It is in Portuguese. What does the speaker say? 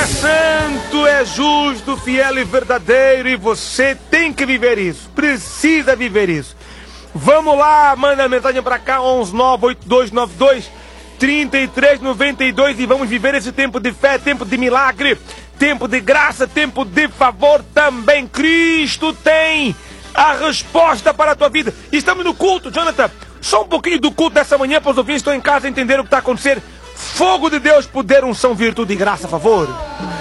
é santo, é justo, fiel e verdadeiro, e você tem que viver isso, precisa viver isso. Vamos lá, manda mensagem pra cá, 11982923392, e vamos viver esse tempo de fé, tempo de milagre, tempo de graça, tempo de favor também. Cristo tem a resposta para a tua vida. Estamos no culto, Jonathan. Só um pouquinho do culto dessa manhã para os ouvintes que estão em casa entender o que está acontecendo. Fogo de Deus, poder, unção, virtude e graça, a favor.